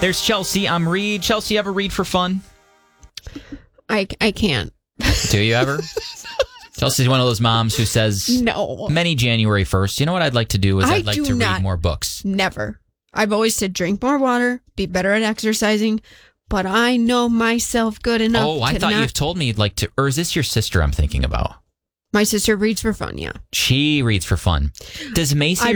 There's Chelsea. I'm Reed. Chelsea, ever read for fun? I can't. Do you ever? Chelsea's one of those moms who says, no. Many January 1st, you know what I'd like to do is I'd like to read not. more books. Never. I've always said drink more water, be better at exercising, but I know myself good enough. Oh, I thought you've told me you'd like to, or is this your sister I'm thinking about? My sister reads for fun, yeah. She reads for fun. Does Macy